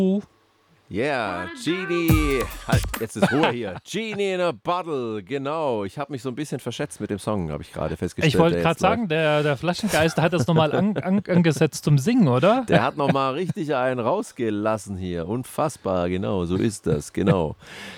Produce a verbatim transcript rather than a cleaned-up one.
Yeah, Genie. Halt, jetzt ist Ruhe hier. Genie in a Bottle, genau. Ich habe mich so ein bisschen verschätzt mit dem Song, habe ich gerade festgestellt. Ich wollte gerade sagen, der, der Flaschengeist hat das nochmal an, an, angesetzt zum Singen, oder? Der hat nochmal richtig einen rausgelassen hier. Unfassbar, genau, so ist das, genau.